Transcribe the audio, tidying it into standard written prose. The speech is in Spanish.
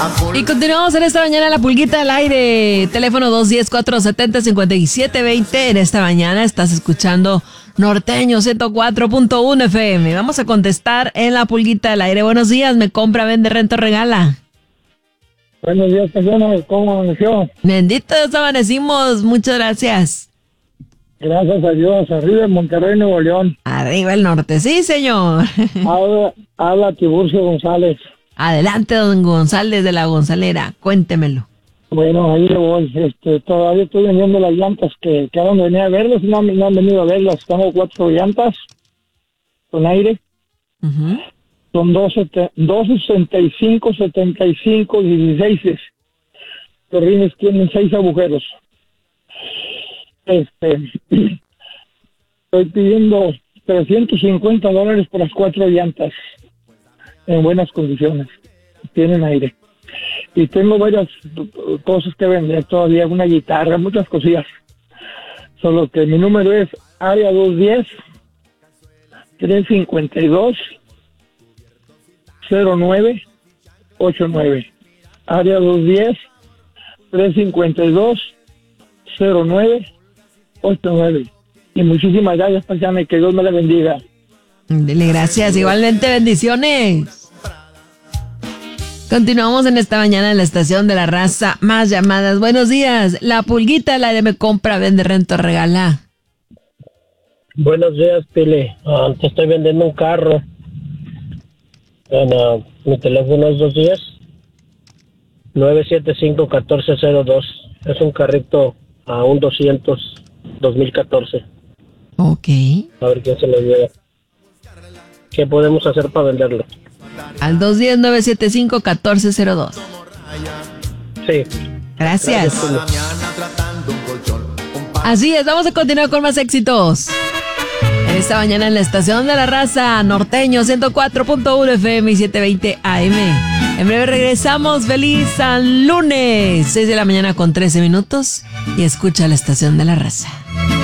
Y continuamos en esta mañana la pulguita al aire. Teléfono 210-470-5720. En esta mañana estás escuchando Norteño 104.1 FM. Vamos a contestar en la pulguita al aire. Buenos días, me compra, vende, renta o regala. Buenos días, personas. ¿Cómo amaneció? Bendito Dios, amanecimos. Muchas gracias. Gracias a Dios. Arriba en Monterrey, Nuevo León. Arriba el norte, sí, señor. Habla Tiburcio González. Adelante, don González de la Gonzalera. Cuéntemelo. Bueno, ahí le voy. Todavía estoy vendiendo las llantas que acaban de venir a verlas. No han venido a verlas. Tengo 4 llantas con aire. Uh-huh. Son 265, 75, 16. Los rines tienen 6 agujeros. Estoy pidiendo $350 por las 4 llantas en buenas condiciones. Tienen aire. Y tengo varias cosas que vender todavía, una guitarra, muchas cosillas. Solo que mi número es área 210-352-0989. Área 210-352-0989. Y muchísimas gracias, paisana, que Dios me la bendiga. Dele gracias, igualmente bendiciones. Continuamos en esta mañana en la estación de la raza. Más llamadas. Buenos días. La pulguita, la de me compra, vende, rento, regala. Buenos días, Pili. Te estoy vendiendo un carro. Mi teléfono es 210-975-1402. Es un carrito a un 200 2014. Ok. A ver quién se lo lleva. ¿Qué podemos hacer para venderlo? Al 210-975-1402. Sí. Gracias. Así es, vamos a continuar con más éxitos. En esta mañana en la estación de la raza, Norteño 104.1 FM y 720 AM. En breve regresamos. Feliz San Lunes, 6 de la mañana con 13 minutos. Y escucha la estación de la raza.